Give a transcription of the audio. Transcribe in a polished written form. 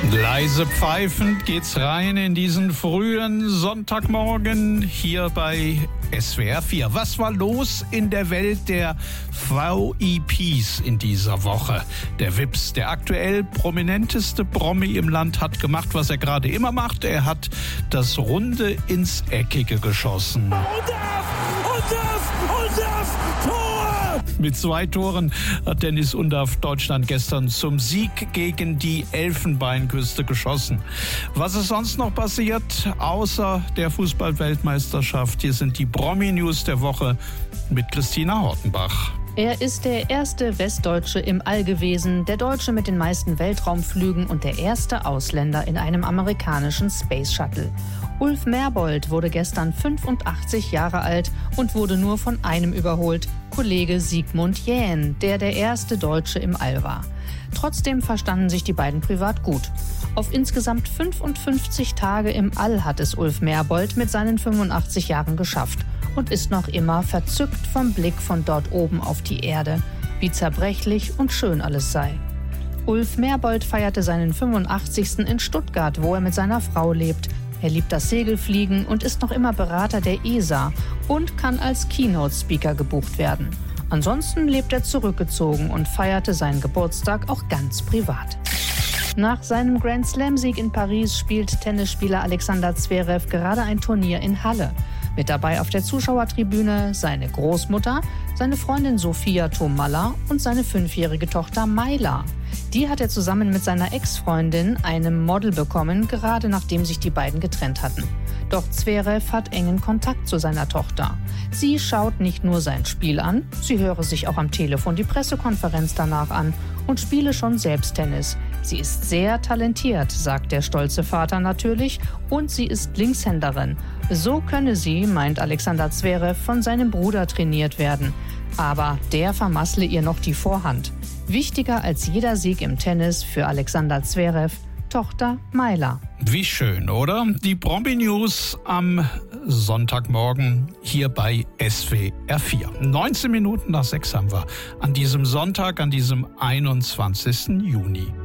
Leise pfeifend geht's rein in diesen frühen Sonntagmorgen hier bei SWR 4. Was war los in der Welt der VIPs in dieser Woche? Der Wips, der aktuell prominenteste Promi im Land, hat gemacht, was er gerade immer macht. Er hat das Runde ins Eckige geschossen. Und das Tor! Mit 2 Toren hat Dennis Undaff Deutschland gestern zum Sieg gegen die Elfenbeinküste geschossen. Was ist sonst noch passiert, außer der Fußball-Weltmeisterschaft? Hier sind die Promi-News der Woche mit Christina Hortenbach. Er ist der erste Westdeutsche im All gewesen, der Deutsche mit den meisten Weltraumflügen und der erste Ausländer in einem amerikanischen Space Shuttle. Ulf Merbold wurde gestern 85 Jahre alt und wurde nur von einem überholt, Kollege Sigmund Jähn, der erste Deutsche im All war. Trotzdem verstanden sich die beiden privat gut. Auf insgesamt 55 Tage im All hat es Ulf Merbold mit seinen 85 Jahren geschafft und ist noch immer verzückt vom Blick von dort oben auf die Erde, wie zerbrechlich und schön alles sei. Ulf Merbold feierte seinen 85. in Stuttgart, wo er mit seiner Frau lebt. Er liebt das Segelfliegen und ist noch immer Berater der ESA und kann als Keynote-Speaker gebucht werden. Ansonsten lebt er zurückgezogen und feierte seinen Geburtstag auch ganz privat. Nach seinem Grand-Slam-Sieg in Paris spielt Tennisspieler Alexander Zverev gerade ein Turnier in Halle. Mit dabei auf der Zuschauertribüne seine Großmutter, seine Freundin Sophia Tomalla und seine 5-jährige Tochter Mayla. Die hat er zusammen mit seiner Ex-Freundin, einem Model, bekommen, gerade nachdem sich die beiden getrennt hatten. Doch Zverev hat engen Kontakt zu seiner Tochter. Sie schaut nicht nur sein Spiel an, sie höre sich auch am Telefon die Pressekonferenz danach an und spiele schon selbst Tennis. Sie ist sehr talentiert, sagt der stolze Vater natürlich, und sie ist Linkshänderin. So könne sie, meint Alexander Zverev, von seinem Bruder trainiert werden. Aber der vermassle ihr noch die Vorhand. Wichtiger als jeder Sieg im Tennis für Alexander Zverev, Tochter Mayla. Wie schön, oder? Die Promi-News am Sonntagmorgen hier bei SWR 4. 19 Minuten nach 6 haben wir an diesem Sonntag, an diesem 21. Juni.